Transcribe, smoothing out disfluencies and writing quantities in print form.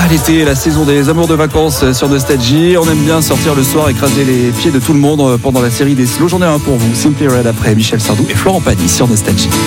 l'été, la saison des amours de vacances sur Nostalgie. On aime bien sortir le soir, écraser les pieds de tout le monde pendant la série des slow. J'en ai un pour vous, Simply Red après Michel Sardou et Florent Pagny sur Nostalgie.